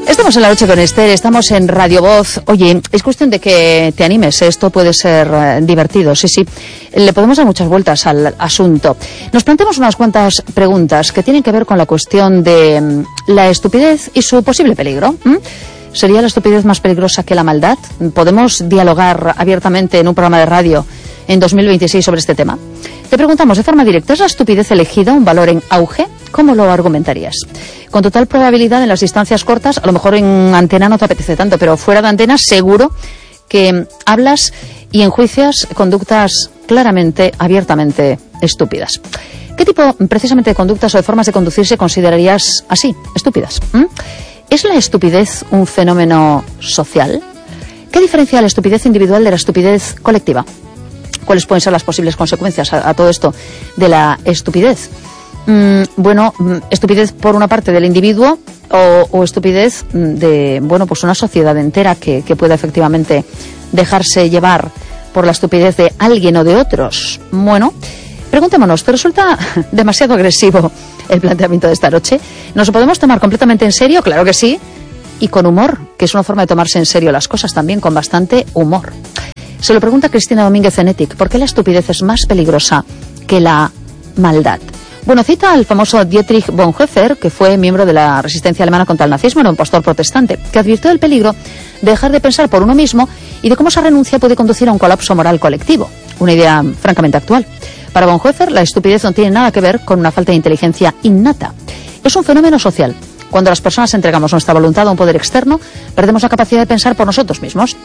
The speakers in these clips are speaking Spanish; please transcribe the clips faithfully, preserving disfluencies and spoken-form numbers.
Estamos en La Noche con Esther, estamos en Radio Voz. Oye, es cuestión de que te animes, esto puede ser eh, divertido, sí, sí. Le podemos dar muchas vueltas al asunto. Nos planteamos unas cuantas preguntas que tienen que ver con la cuestión de mm, la estupidez y su posible peligro. ¿Mm? ¿Sería la estupidez más peligrosa que la maldad? ¿Podemos dialogar abiertamente en un programa de radio en dos mil veintiséis sobre este tema? Te preguntamos de forma directa, ¿es la estupidez elegida un valor en auge? ¿Cómo lo argumentarías? Con total probabilidad en las distancias cortas, a lo mejor en antena no te apetece tanto, pero fuera de antena seguro que hablas y enjuicias conductas claramente, abiertamente estúpidas. ¿Qué tipo precisamente de conductas o de formas de conducirse considerarías así, estúpidas? ¿Mm? ¿Es la estupidez un fenómeno social? ¿Qué diferencia la estupidez individual de la estupidez colectiva? ¿Cuáles pueden ser las posibles consecuencias a, a todo esto de la estupidez? Mm, bueno, estupidez por una parte del individuo o, o estupidez de, bueno, pues una sociedad entera que, que pueda efectivamente dejarse llevar por la estupidez de alguien o de otros. Bueno, preguntémonos, ¿te resulta demasiado agresivo el planteamiento de esta noche? ¿Nos lo podemos tomar completamente en serio? Claro que sí, y con humor, que es una forma de tomarse en serio las cosas también, con bastante humor. Se lo pregunta Cristina Domínguez en Ethic, ¿por qué la estupidez es más peligrosa que la maldad? Bueno, cita al famoso Dietrich Bonhoeffer, que fue miembro de la resistencia alemana contra el nazismo, era un pastor protestante, que advirtió del peligro de dejar de pensar por uno mismo y de cómo esa renuncia puede conducir a un colapso moral colectivo. Una idea francamente actual. Para Bonhoeffer, la estupidez no tiene nada que ver con una falta de inteligencia innata. Es un fenómeno social. Cuando las personas entregamos nuestra voluntad a un poder externo, perdemos la capacidad de pensar por nosotros mismos.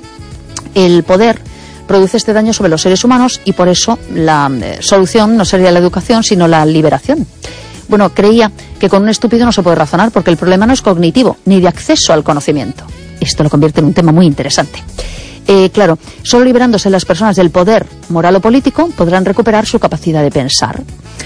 El poder produce este daño sobre los seres humanos y por eso la eh, solución no sería la educación, sino la liberación. Bueno, creía que con un estúpido no se puede razonar porque el problema no es cognitivo, ni de acceso al conocimiento. Esto lo convierte en un tema muy interesante. Eh, claro, solo liberándose las personas del poder moral o político podrán recuperar su capacidad de pensar.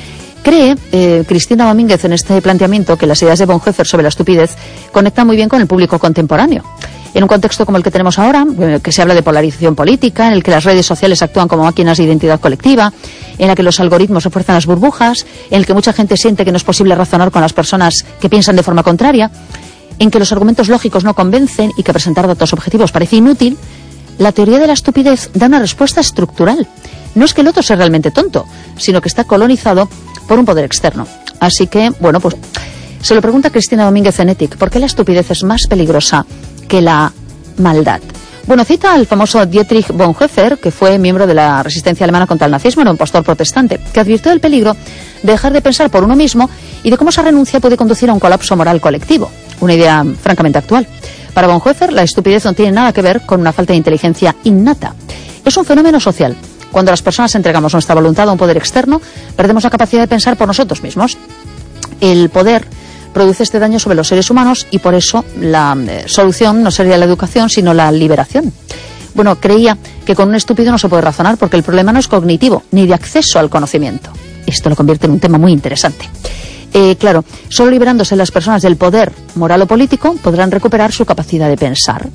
Cree eh, Cristina Domínguez en este planteamiento que las ideas de Bonhoeffer sobre la estupidez conectan muy bien con el público contemporáneo. En un contexto como el que tenemos ahora, eh, que se habla de polarización política, en el que las redes sociales actúan como máquinas de identidad colectiva, en la que los algoritmos refuerzan las burbujas, en el que mucha gente siente que no es posible razonar con las personas que piensan de forma contraria, en que los argumentos lógicos no convencen y que presentar datos objetivos parece inútil, la teoría de la estupidez da una respuesta estructural. No es que el otro sea realmente tonto, sino que está colonizado por un poder externo. Así que, bueno, pues se lo pregunta Cristina Domínguez en Ethic, ¿por qué la estupidez es más peligrosa que la maldad? Bueno, cita al famoso Dietrich Bonhoeffer, que fue miembro de la resistencia alemana contra el nazismo, era un pastor protestante, que advirtió del peligro de dejar de pensar por uno mismo y de cómo esa renuncia puede conducir a un colapso moral colectivo. Una idea francamente actual. Para Bonhoeffer, la estupidez no tiene nada que ver con una falta de inteligencia innata. Es un fenómeno social. Cuando las personas entregamos nuestra voluntad a un poder externo, perdemos la capacidad de pensar por nosotros mismos. El poder produce este daño sobre los seres humanos y por eso la eh, solución no sería la educación, sino la liberación. Bueno, creía que con un estúpido no se puede razonar porque el problema no es cognitivo, ni de acceso al conocimiento. Esto lo convierte en un tema muy interesante. Eh, claro, solo liberándose las personas del poder moral o político podrán recuperar su capacidad de pensar.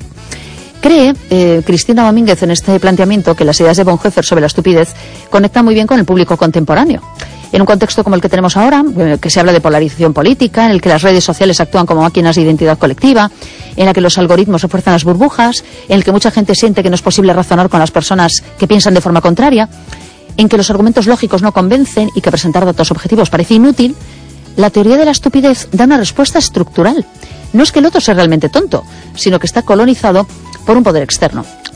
Cree eh, Cristina Domínguez en este planteamiento que las ideas de Bonhoeffer sobre la estupidez conectan muy bien con el público contemporáneo. En un contexto como el que tenemos ahora, eh, que se habla de polarización política, en el que las redes sociales actúan como máquinas de identidad colectiva, en la que los algoritmos refuerzan las burbujas, en el que mucha gente siente que no es posible razonar con las personas que piensan de forma contraria, en que los argumentos lógicos no convencen y que presentar datos objetivos parece inútil, la teoría de la estupidez da una respuesta estructural. No es que el otro sea realmente tonto, sino que está colonizado por un poder externo.